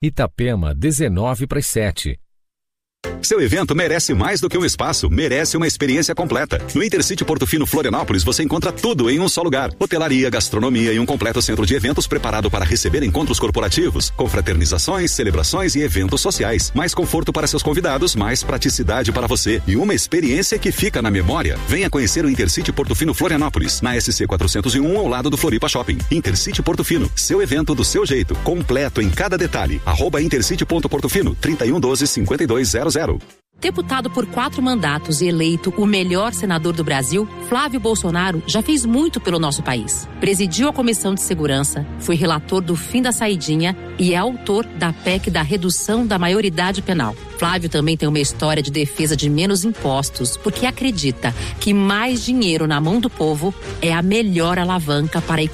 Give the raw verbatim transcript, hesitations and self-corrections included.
Itapema, dezenove para as sete. Seu evento merece mais do que um espaço, merece uma experiência completa. No Intercity Porto Fino Florianópolis você encontra tudo em um só lugar. Hotelaria, gastronomia e um completo centro de eventos preparado para receber encontros corporativos, confraternizações, celebrações e eventos sociais. Mais conforto para seus convidados, mais praticidade para você e uma experiência que fica na memória. Venha conhecer o Intercity Porto Fino Florianópolis, na S C quatrocentos e um ao lado do Floripa Shopping. Intercity Porto Fino, seu evento do seu jeito, completo em cada detalhe. Arroba intercity ponto portofino, trinta e um doze, cinquenta e dois zero zero. Deputado por quatro mandatos e eleito o melhor senador do Brasil, Flávio Bolsonaro já fez muito pelo nosso país. Presidiu a Comissão de Segurança, foi relator do fim da saidinha e é autor da P E C da redução da maioridade penal. Flávio também tem uma história de defesa de menos impostos, porque acredita que mais dinheiro na mão do povo é a melhor alavanca para a economia.